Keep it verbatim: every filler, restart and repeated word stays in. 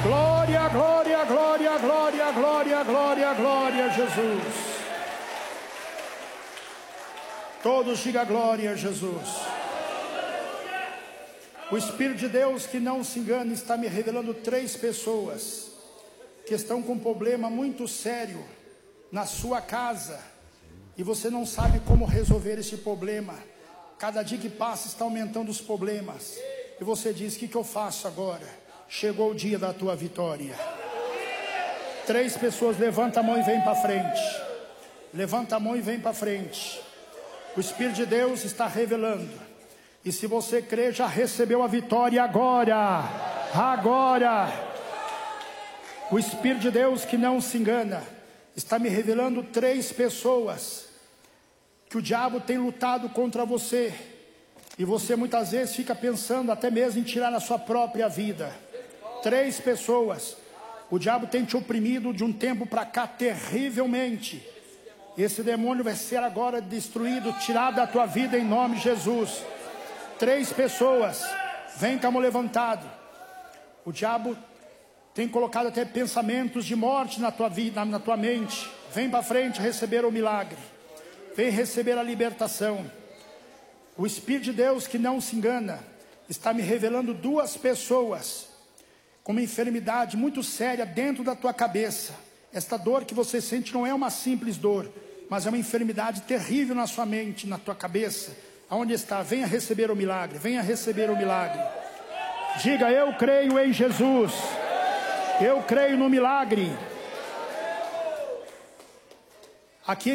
Glória, glória, glória, glória, glória, glória, glória a Jesus. Todos digam glória a Jesus. O Espírito de Deus, que não se engana, está me revelando três pessoas que estão com um problema muito sério na sua casa e você não sabe como resolver esse problema. Cada dia que passa está aumentando os problemas e você diz: o que, que eu faço agora? Chegou o dia da tua vitória. Três pessoas, levanta a mão e vem para frente. Levanta a mão e vem para frente. O Espírito de Deus está revelando. E se você crê, já recebeu a vitória agora. Agora. O Espírito de Deus, que não se engana, está me revelando três pessoas que o diabo tem lutado contra você. E você muitas vezes fica pensando até mesmo em tirar a sua própria vida. Três pessoas. O diabo tem te oprimido de um tempo para cá terrivelmente. Esse demônio vai ser agora destruído, tirado da tua vida em nome de Jesus. Três pessoas. Vem com a mão levantada. O diabo tem colocado até pensamentos de morte na tua vida, na tua mente. Vem para frente receber o milagre. Vem receber a libertação. O Espírito de Deus, que não se engana, está me revelando duas pessoas com uma enfermidade muito séria dentro da tua cabeça. Esta dor que você sente não é uma simples dor, mas é uma enfermidade terrível na sua mente, na tua cabeça. Aonde está? Venha receber o milagre, venha receber o milagre. Diga: eu creio em Jesus, eu creio no milagre. Aqui